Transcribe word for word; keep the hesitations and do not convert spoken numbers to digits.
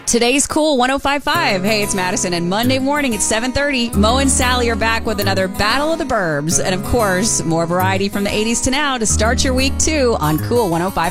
Today's Cool one oh five point five. Hey, it's Madison, and Monday morning at seven thirty, Mo and Sally are back with another Battle of the Burbs. And of course, more variety from the eighties to now to start your week, too, on Cool one oh five point five.